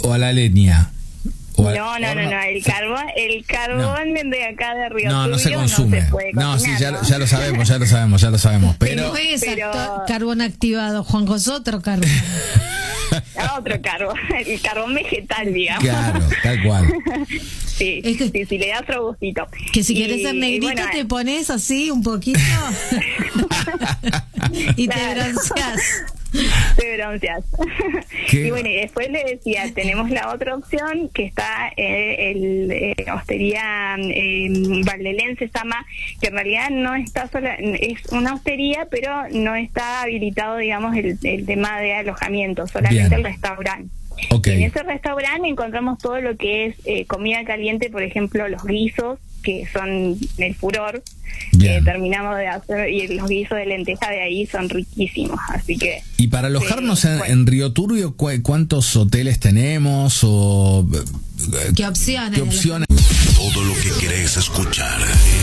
o a la leña? No, el carbón de acá de Río Turbio no se consume. No se puede cocinar, sí, ya lo sabemos. Pero no es carbón activado, Juanjo, es otro carbón. Otro carbón, el carbón vegetal, digamos. Claro, tal cual. Sí, es que, sí, le da otro gustito. Que si querés ser negrito, te pones así un poquito y te bronceás. Te bronceas. Y bueno, y después le decía, tenemos la otra opción que está hostería Valdelén se llama, que en realidad no está sola, es una hostería, pero no está habilitado, digamos, el tema de alojamiento, solamente el restaurante. Okay. En ese restaurante encontramos todo lo que es comida caliente, por ejemplo, los guisos, que son el furor. Terminamos de hacer, y los guisos de lenteja de ahí son riquísimos, así que... Y para alojarnos en Río Turbio, ¿cuántos hoteles tenemos? O ¿Qué opciones?